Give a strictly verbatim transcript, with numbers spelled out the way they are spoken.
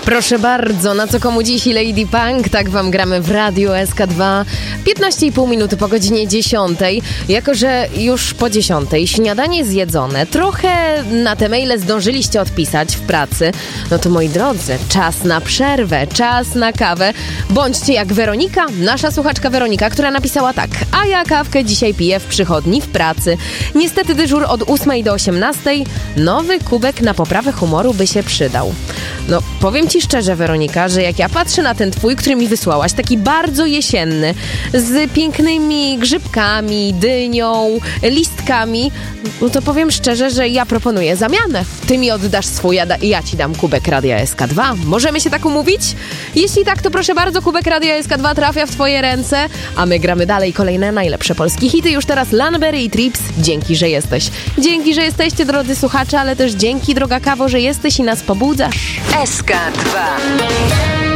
Proszę bardzo, na co komu dziś Lady Punk? Tak wam gramy w Radiu S K dwa. piętnaście i pół minuty po godzinie dziesiątej. Jako że już po dziesiątej śniadanie zjedzone, trochę na te maile zdążyliście odpisać w pracy, no to moi drodzy, czas na przerwę, czas na kawę. Bądźcie jak Weronika, nasza słuchaczka Weronika, która napisała tak: a ja kawkę dzisiaj piję w przychodni w pracy. Niestety dyżur od ósmej do osiemnastej. Nowy kubek na poprawę humoru by się przydał. No, powiem ci szczerze, Weronika, że jak ja patrzę na ten twój, który mi wysłałaś, taki bardzo jesienny, z pięknymi grzybkami, dynią, listkami, no to powiem szczerze, że ja proponuję zamianę. Ty mi oddasz swój, ja, da- ja ci dam kubek Radia S K dwa. Możemy się tak umówić? Jeśli tak, to proszę bardzo, kubek Radia S K dwa trafia w twoje ręce, a my gramy dalej kolejne najlepsze polskie hity. Już teraz Lanberry i Trips. Dzięki, że jesteś. Dzięki, że jesteście, drodzy słuchacze, ale też dzięki, droga kawo, że jesteś i nas pobudzasz. S K dwa.